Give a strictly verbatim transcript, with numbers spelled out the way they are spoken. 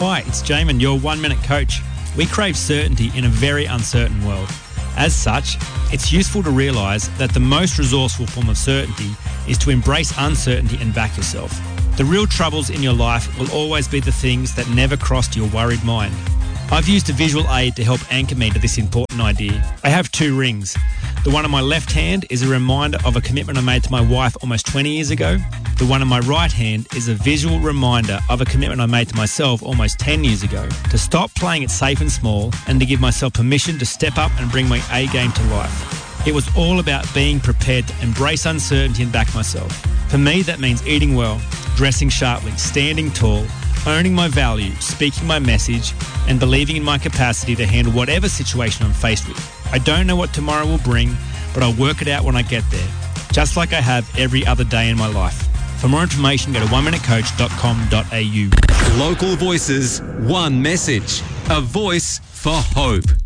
Hi, it's Jamin, your one-minute coach. We crave certainty in a very uncertain world. As such, it's useful to realise that the most resourceful form of certainty is to embrace uncertainty and back yourself. The real troubles in your life will always be the things that never crossed your worried mind. I've used a visual aid to help anchor me to this important idea. I have two rings. The one on my left hand is a reminder of a commitment I made to my wife almost twenty years ago. The one on my right hand is a visual reminder of a commitment I made to myself almost ten years ago, to stop playing it safe and small and to give myself permission to step up and bring my A game to life. It was all about being prepared to embrace uncertainty and back myself. For me, that means eating well, dressing sharply, standing tall, owning my value, speaking my message, and believing in my capacity to handle whatever situation I'm faced with. I don't know what tomorrow will bring, but I'll work it out when I get there, just like I have every other day in my life. For more information, go to one minute coach dot com dot a u. Local Voices, one message. A voice for hope.